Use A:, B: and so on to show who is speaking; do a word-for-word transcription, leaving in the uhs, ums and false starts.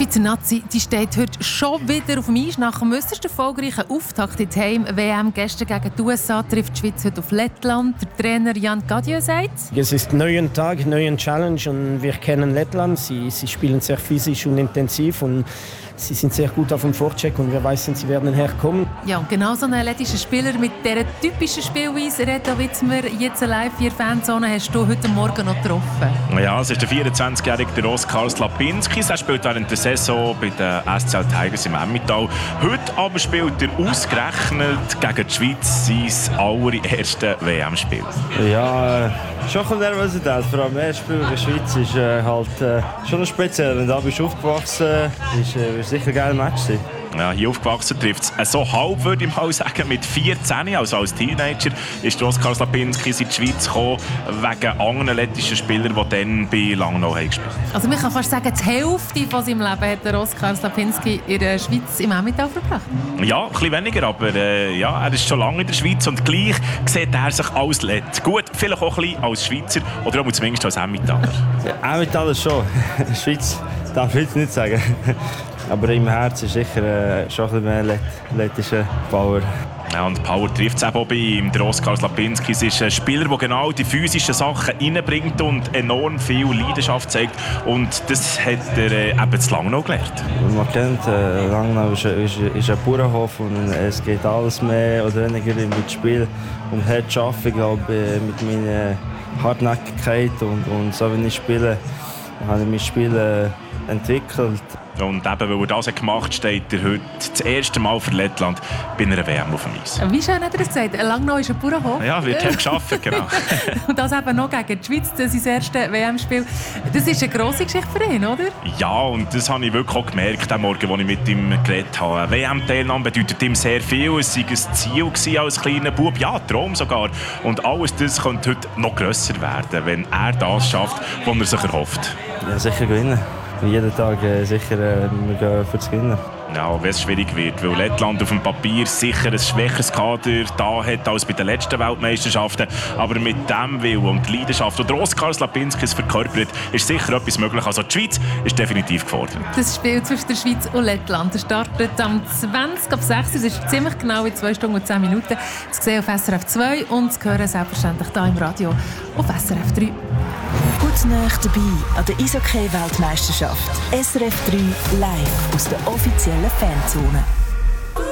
A: Schweizer Nazi die steht heute schon wieder auf dem Eis. Nach dem äußerst erfolgreichen Auftakt in die Heim-W M gestern gegen die U S A trifft die Schweiz heute auf Lettland. Der Trainer Jan Gadieu sagt:
B: Es ist ein neuer Tag, ein neuer Challenge und wir kennen Lettland. Sie, sie spielen sehr physisch und intensiv und sie sind sehr gut auf dem Vorcheck und wir wissen, sie werden herkommen.
A: Ja, und genau so einen lettischen Spieler mit dieser typischen Spielweise, Reto Witzmer, jetzt live hier Fanzone, hast du heute Morgen noch getroffen.
C: Ja, es ist der vierundzwanzigjährige Oskar Slapinskis. Er spielt während der Saison bei den S C L Tigers im Emmental. Heute aber spielt er ausgerechnet gegen die Schweiz sein allererstes W M-Spiel.
D: Ja, äh, schon ein bisschen Nervosität. Vor allem das Spiel gegen die Schweiz ist äh, halt äh, schon speziell. Wenn du da bist aufgewachsen bist, äh, ist sicher ein geiles Match sein.
C: Ja, hier aufgewachsen trifft es so halb, würde ich mal sagen, mit vierzehn, also als Teenager, ist Oskar Slapinskis in die Schweiz gekommen, wegen anderen lettischen Spielern, die dann bei Langnau haben gespielt.
A: Also man kann fast sagen, die Hälfte von seinem Leben hat der Oskar Slapinski in der Schweiz im Emmental verbracht.
C: Ja, ein bisschen weniger, aber äh, ja, er ist schon lange in der Schweiz und gleich sieht er sich als Lett. Gut, vielleicht auch ein bisschen als Schweizer oder auch zumindest als Emmentaler.
D: Ja, Emmentaler schon. Schweiz darf ich jetzt nicht sagen. Aber im Herzen ist sicher äh, schon ein bisschen mehr lettischer Power.
C: Ja, und Power trifft es eben auch bei ihm. Der Oskar Slapinskis ist ein Spieler, der genau die physischen Sachen reinbringt und enorm viel Leidenschaft zeigt. Und das hat er äh, eben zu Langnau gelernt.
D: Man kennt, äh, Langnau ist, ist, ist ein Bauernhof und es geht alles mehr oder weniger mit Spiel um hart zu arbeiten. Ich glaube, mit meiner Hartnäckigkeit und, und so wie ich spiele, habe ich mein Spiel äh, entwickelt.
C: Und eben, weil er das gemacht hat, steht er heute das erste Mal für Lettland bei einer W M auf dem Eis.
A: Wie schön hat er das gesagt? Langnau ist ein Bauernhof.
C: Ja, wird hart gearbeitet, genau.
A: Und das eben noch gegen die Schweiz, das ist sein erstes W M-Spiel. Das ist eine grosse Geschichte für ihn, oder?
C: Ja, und das habe ich wirklich auch gemerkt, am Morgen, als ich mit ihm geredet habe. W M-Teilnahme bedeutet ihm sehr viel. Es war ein Ziel als kleiner Bub, ja, ein Traum sogar. Und alles das könnte heute noch grösser werden, wenn er das schafft, was er sich erhofft.
D: Ja, sicher gewinnen. Jeden Tag äh, sicher äh, wir gehen für das Gewinnen.
C: Ja, wenn es schwierig wird, weil Lettland auf dem Papier sicher ein schwächeres Kader da hat als bei den letzten Weltmeisterschaften. Aber mit dem Willen und Leidenschaft, die Oskar Slapinskis verkörpert, ist sicher etwas möglich. Also die Schweiz ist definitiv gefordert.
A: Das Spiel zwischen der Schweiz und Lettland startet am zwanzig ab sechs. Das ist ziemlich genau in zwei Stunden und zehn Minuten. Das sehen auf S R F zwei und zu hören selbstverständlich hier im Radio auf S R F drei.
E: Gut nah dabei an der Eishockey-Weltmeisterschaft. S R F drei live aus der offiziellen Fanzone.